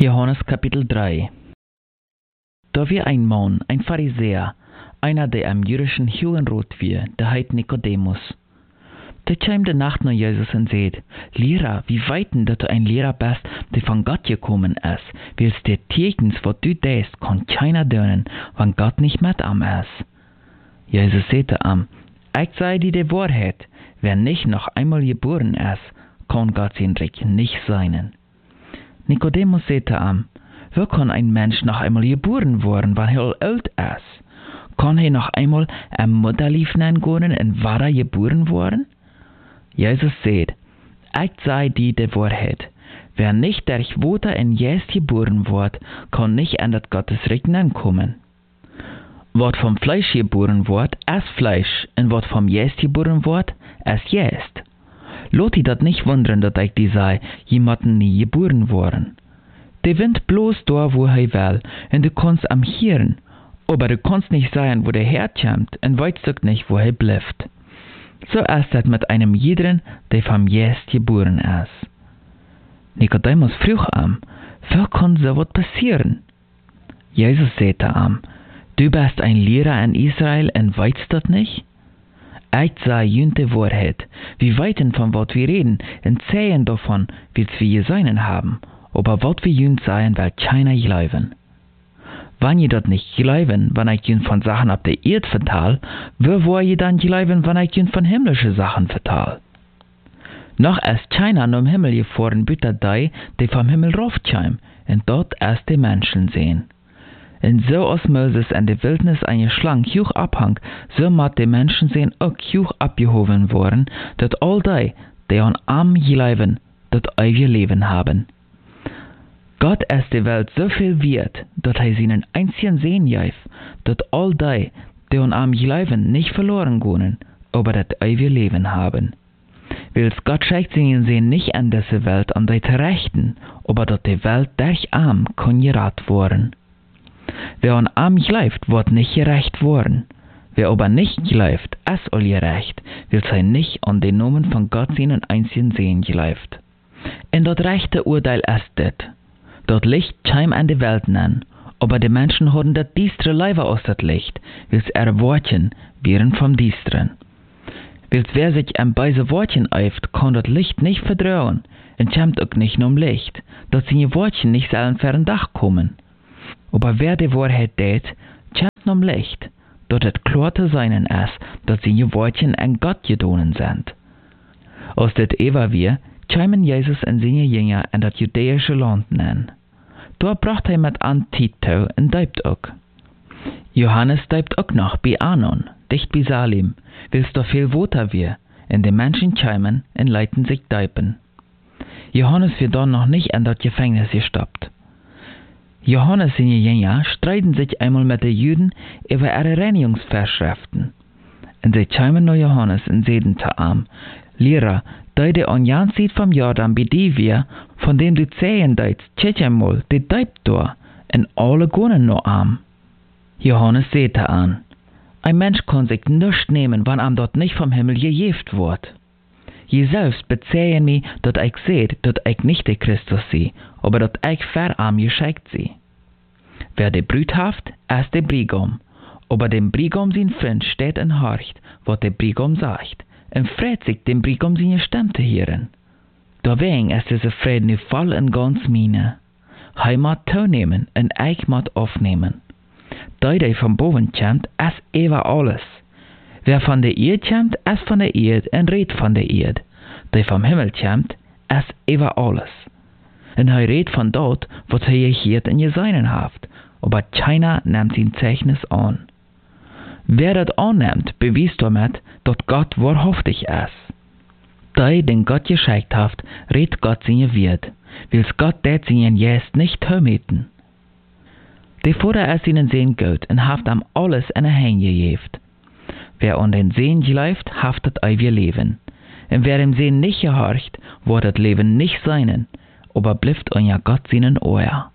Johannes Kapitel 3. Da war ein Mann, ein Pharisäer, einer der am jüdischen Judenrat war, der heit Nikodemus. Der kam der Nacht nach Jesus und sagt: Lehrer, wie weit denn, dass du ein Lehrer bist, der von Gott gekommen ist? Willst der Tietens, was du tust, kann keiner dönen, wenn Gott nicht mit am ist. Jesus sagte ihm: Ich sage dir die Wahrheit, wer nicht noch einmal geboren ist, kann Gott sein Reich nicht sein. Nikodemus sagte ihm: Wie kann ein Mensch noch einmal geboren werden, wenn er alt ist? Kann er noch einmal am Mutterlief gehen und wieder geboren werden? Jesus sagt: Ich sage dir die Wahrheit, wer nicht durch Wasser und Geist geboren wird, kann nicht in das Gottesreich kommen. Was vom Fleisch geboren wird, ist Fleisch, und was vom Geist geboren wird, ist Geist. Lot dich das nicht wundern, dass ich dir sage, jemanden nie geboren worden. Der Wind bloß da, wo er will, und du kannst am hören, aber du kannst nicht sagen, wo der herkommt, und weißt auch nicht, wo er bleibt. So ist das mit einem jeden, der vom Geist geboren ist. Nikodemus frug ihm: Wie kann so was passieren? Jesus sagte ihm: Du bist ein Lehrer in Israel und weißt das nicht? Ich sage jünt die Wahrheit. Wir weiten von was wir reden und zählen davon, wie wir gesehen haben, aber was wir jünt sagen, will keiner glauben. Wenn ihr das nicht glauben, wenn ich jünt von Sachen ab der Erde vertal, wie wollt ihr dann glauben, wenn ich jünt von himmlischen Sachen vertal? Noch ist keiner nur im Himmel gefahren, bitte die vom Himmel raufkämen, und dort erst die Menschen sehen. Und so aus Moses in der Wildnis eine Schlange hoch abhang, so mat die Menschen sehen auch hoch abgehoben worden, dat all die an am glauben, dat ewige Leben haben. Gott ist die Welt so viel wert, dat seinen einzigen Sehen gab, dat all die an am glauben, nicht verloren gehen, aber dat ewige Leben haben. Wills Gott schickt seinen Sehen nicht an diese Welt an die zu rechten, aber dat die Welt durch arm kann gerat worden. Wer an arm glaubt, wird nicht gerecht worden. Wer aber nicht glaubt, ist all gerecht, will sei nicht an den Namen von Gott seinen einzigen Sehen glaubt. Und das rechte Urteil ist das: dort Licht scheint an die Welt an, aber die Menschen haben das Diestre leider aus das Licht, wills Wortchen wären vom Diestren. Wills wer sich an beise Wortchen eift, kann das Licht nicht verdrehen, und schämt auch nicht nur Licht, dass seine Wortchen nicht sollen für ein Dach kommen. Aber wer die Wahrheit tät, schämt nur Licht, dort es klar zu sein ist, dass seine Wortchen an Gott gedonen sind. Aus det Eva wir, kämen Jesus und seine Jünger in das jüdische Land nennen. Dort bracht er mit an Tito und deibt auch. Johannes deibt auch noch bei Anon, dicht bei Salim, wills da viel Wasser wir, und die Menschen kämen und leiten sich deipen. Johannes wird dann noch nicht in das Gefängnis gestoppt. Johannes seine Jünger streiten sich einmal mit den Juden über ihre Reinigungsvorschriften. Und sie kämen nach Johannes und sagten zu ihm: Lehrer, die an Jan sieht vom Jordan bei dir wir, von dem du zählen deitst, tschetsch einmal, die deibt da, und alle gehen noch am. Johannes sagte an: Ein Mensch kann sich nichts nehmen, wenn ihm dort nicht vom Himmel gejeft wird. Je selbst bezeihen mich, dass ich seht, dass ich nicht der Christus sei, aber dass ich für am geschickt sei. Wer die Brut haft, ist der Brigam, aber dem Brigam sein Freund steht und horcht, was der Brigam sagt, und freut sich, dem Brigam seine Stimme zu hören. Deswegen ist diese Freude nu voll und ganz meine. Hij moet toenehmen und ich moet aufnehmen. Die von boven kommt, ist ever alles. Wer von der Erde kommt, ist von der Erde und redet von der Erde. Der vom Himmel kommt, ist ever alles. Und er redet von dort, was er gehört und gesehen hat, aber keiner nimmt sein Zeichnis an. Wer das annimmt, beweist damit, dass Gott wahrhaftig ist. Die, den Gott geschickt hat, redet Gott seine Wert, wills Gott det seinen Geist nicht tömeten. Der Vater ist ihnen Sehen gut und hat ihm alles in der Hand gegeben. Wer an den Sehen glaubt, hat das ewige Leben. Und wer dem Sehen nicht gehorcht, wird das Leben nicht seinen, aber bleibt an ja Gott seinen Ohr.